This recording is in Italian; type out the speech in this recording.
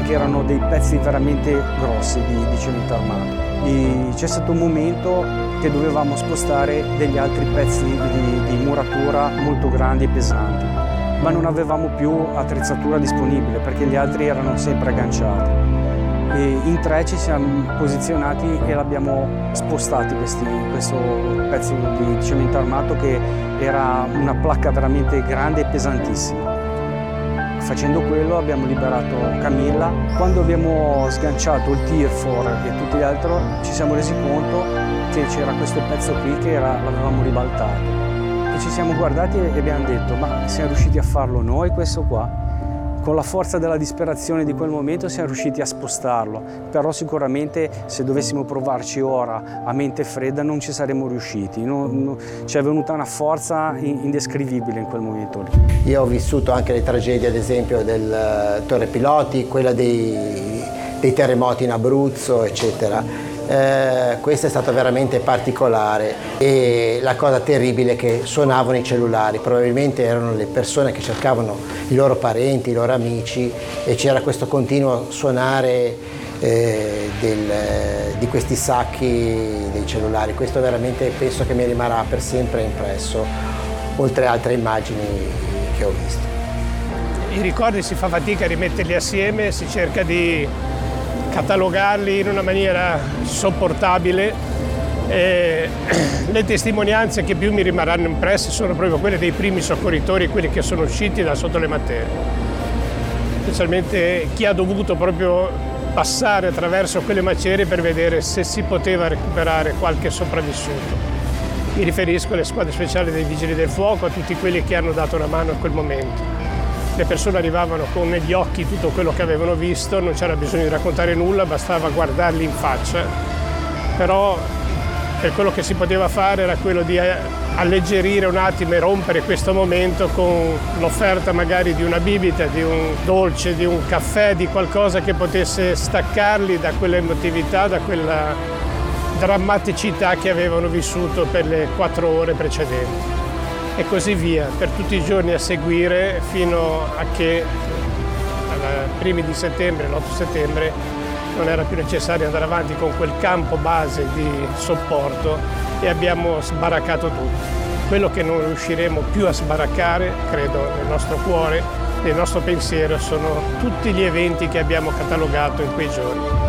perché erano dei pezzi veramente grossi di cemento armato. C'è stato un momento che dovevamo spostare degli altri pezzi di muratura molto grandi e pesanti, ma non avevamo più attrezzatura disponibile perché gli altri erano sempre agganciati. E in 3 ci siamo posizionati e l'abbiamo spostati questo pezzo di cemento armato che era una placca veramente grande e pesantissima. Facendo quello abbiamo liberato Camilla. Quando abbiamo sganciato il Tirfor e tutti gli altri ci siamo resi conto che c'era questo pezzo qui che l'avevamo ribaltato. E ci siamo guardati e abbiamo detto: ma siamo riusciti a farlo noi questo qua? Con la forza della disperazione di quel momento siamo riusciti a spostarlo, però sicuramente se dovessimo provarci ora a mente fredda non ci saremmo riusciti. Ci è venuta una forza indescrivibile in quel momento lì. Io ho vissuto anche le tragedie, ad esempio, del Torre Piloti, quella dei terremoti in Abruzzo, eccetera. Questa è stata veramente particolare e la cosa terribile è che suonavano i cellulari, probabilmente erano le persone che cercavano i loro parenti, i loro amici, e c'era questo continuo suonare di questi sacchi dei cellulari. Questo veramente penso che mi rimarrà per sempre impresso, oltre a altre immagini che ho visto. I ricordi si fa fatica a rimetterli assieme, si cerca di catalogarli in una maniera sopportabile. Le testimonianze che più mi rimarranno impresse sono proprio quelle dei primi soccorritori, quelli che sono usciti da sotto le macerie, specialmente chi ha dovuto proprio passare attraverso quelle macerie per vedere se si poteva recuperare qualche sopravvissuto. Mi riferisco alle squadre speciali dei Vigili del Fuoco, a tutti quelli che hanno dato una mano in quel momento. Le persone arrivavano con negli occhi tutto quello che avevano visto, non c'era bisogno di raccontare nulla, bastava guardarli in faccia. Però per quello che si poteva fare era quello di alleggerire un attimo e rompere questo momento con l'offerta magari di una bibita, di un dolce, di un caffè, di qualcosa che potesse staccarli da quell'emotività, da quella drammaticità che avevano vissuto per le 4 ore precedenti. E così via, per tutti i giorni a seguire, fino a che ai primi di settembre, l'8 settembre, non era più necessario andare avanti con quel campo base di sopporto e abbiamo sbaraccato tutto. Quello che non riusciremo più a sbaraccare, credo, nel nostro cuore, nel nostro pensiero, sono tutti gli eventi che abbiamo catalogato in quei giorni.